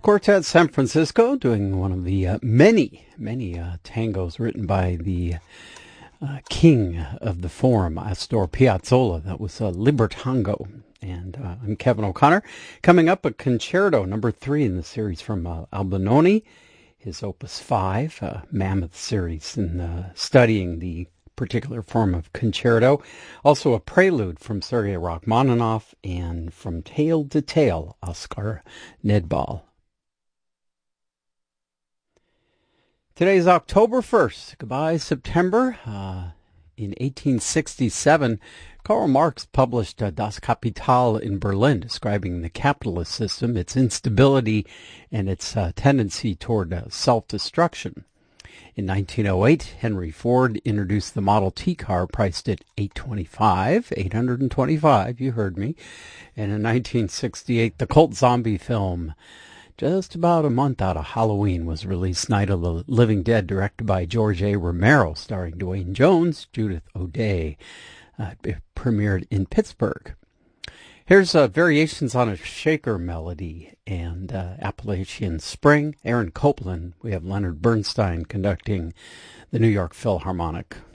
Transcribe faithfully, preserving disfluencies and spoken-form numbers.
Quartet San Francisco doing one of the uh, many, many uh, tangos written by the uh, king of the forum, Astor Piazzolla. That was uh, Libertango. And uh, I'm Kevin O'Connor. Coming up, a concerto, number three in the series from uh, Albinoni, his Opus five, uh, mammoth series in uh, studying the particular form of concerto. Also a prelude from Sergei Rachmaninoff, and from Tale to Tale, Oskar Nedbal. Today's October first. Goodbye, September. Uh, in eighteen sixty-seven, Karl Marx published uh, Das Kapital in Berlin, describing the capitalist system, its instability, and its uh, tendency toward uh, self-destruction. In nineteen oh eight, Henry Ford introduced the Model T car, priced at eight hundred twenty-five dollars, eight hundred twenty-five, you heard me. And in nineteen sixty-eight, the cult zombie film, just about a month out of Halloween, was released, Night of the Living Dead, directed by George A. Romero, starring Dwayne Jones, Judith O'Dea. Uh, it premiered in Pittsburgh. Here's uh, Variations on a Shaker Melody and uh, Appalachian Spring. Aaron Copland. We have Leonard Bernstein conducting the New York Philharmonic